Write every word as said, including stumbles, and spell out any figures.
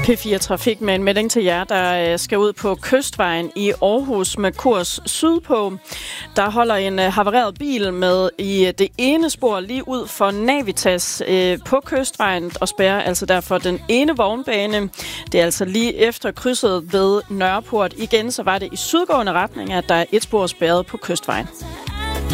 P fire Trafik med en melding til jer, der skal ud på Kystvejen i Aarhus med kurs sydpå. Der holder en havareret bil med i det ene spor lige ud for Navitas øh, på Kystvejen og spærrer altså derfor den ene vognbane. Det er altså lige efter krydset ved Nørreport. Igen så var det i sydgående retning, at der er et spor spærret på Kystvejen.